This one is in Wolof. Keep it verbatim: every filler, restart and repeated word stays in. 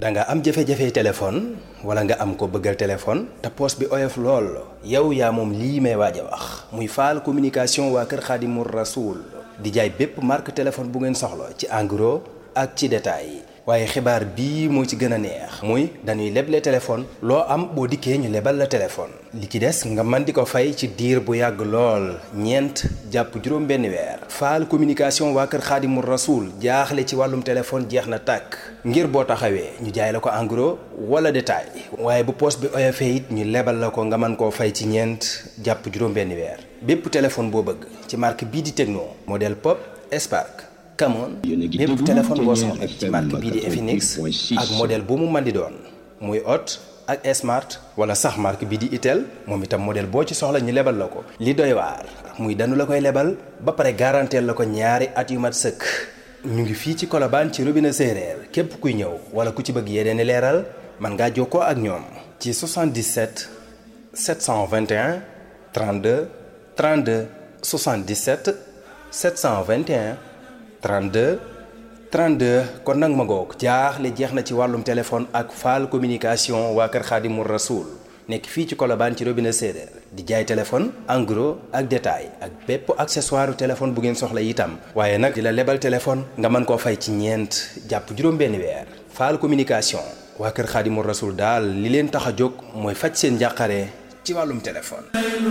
da nga am jafe-jafe téléphone wala nga am ko bëggal téléphone te poos bi oyof lool yow yaa moom lii may waaj a wax muy Fall communication waa kër Xaadimu Rasuul di jaay bépp marque téléphone bu ngeen soxla ci en gros ak ci détail waaye xibaar bii moo ci gën a neex muy dañuy leble téléphone loo am boo dikkee ñu lebal la téléphone li ci des nga mën di ko fay ci diir bu yàgg lool ñeent jàpp juróom benn weer Fall communication waa kër Xaadimu Rasuul jaaxle ci wàllum téléphone jeex na tàkk ngir boo taxawee ñu jaay la ko en gros wala détail waaye bu poos bi oyofee it ñu lebal la ko nga mën koo fay ci ñeent jàpp juróom benn weer bépp téléphone boo bëgg ci marque bii di Tecno modèle Pop Spark Camon bépp téléphone boo soxla ci marque bii di Infinix ak modèle bu mu mën di doon muy Hot ak Smart wala sax marque bii di Itel moom itam modèle boo ci soxla ñu lebal la ko. li doy waar muy danu la koy lebal ba pare garanteel la ko ñaari at yu mat sëkk. ñu ngi fii ci Colobane ci robinet séeréer képp kuy ñëw wala ku ci bëgg yeneen i leeral mën ngaa jokkoo ak ñoom. ci soixante-dix-sept sept cent vingt et un trente-deux trente-deux soixante-dix-sept sept cent vingt et un trente-deux trente-deux kon nag ma ngoog jaaxle jeex na ci wàllum téléphone ak Fall communication waa kër Xaadimu Rasuul nekk fii ci Colobane ci robinet séeréer di jaay téléphone en gros ak détail ak bépp accessoire téléphone bu ngeen soxla itam waaye nag di la lebal téléphone nga mën koo fay ci ñeent jàpp juróom benn weer Fall communication waa kër Xaadimu Rasuul daal li leen tax a jóg mooy faj seen njàqare ci wàllum téléphone.